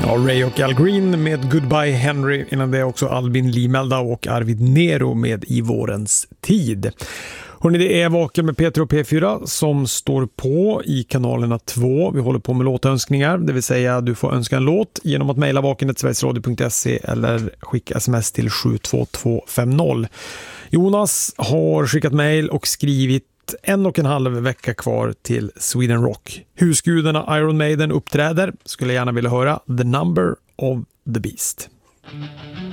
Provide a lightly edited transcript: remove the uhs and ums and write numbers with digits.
Ja, Ray och Al Green med Goodbye Henry, innan det också Albin Limelda och Arvid Nero med I vårens tid. Hörrni, det är Vaken med Peter och P4 som står på i kanalerna 2. Vi håller på med låtönskningar, det vill säga du får önska en låt genom att mejla vaken@sverigesradio.se eller skicka sms till 72250. Jonas har skickat mejl och skrivit 1,5 vecka kvar till Sweden Rock. Husgudarna Iron Maiden uppträder. Skulle gärna vilja höra The Number of the Beast.